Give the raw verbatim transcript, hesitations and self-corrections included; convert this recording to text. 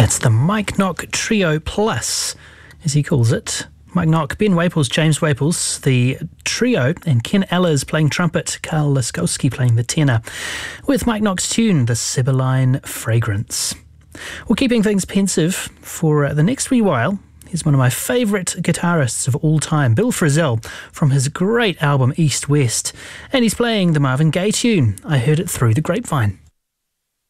That's the Mike Knock Trio Plus, as he calls it. Mike Knock, Ben Waples, James Waples, the trio, and Ken Allers playing trumpet, Carl Laskowski playing the tenor, with Mike Knock's tune, The Sibylline Fragrance. Well, keeping things pensive for uh, the next wee while, he's one of my favourite guitarists of all time, Bill Frisell, from his great album East West, and he's playing the Marvin Gaye tune, I Heard It Through the Grapevine.